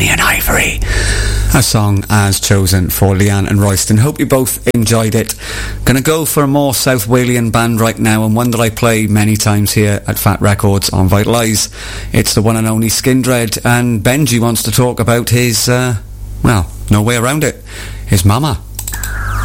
Ebony and Ivory. A song as chosen for Leanne and Royston. Hope you both enjoyed it. Gonna go for a more South Walian band right now, and one that I play many times here at Fat Records on Vital Eyes. It's the one and only Skindred, and Benji wants to talk about his, well, no way around it, his mama.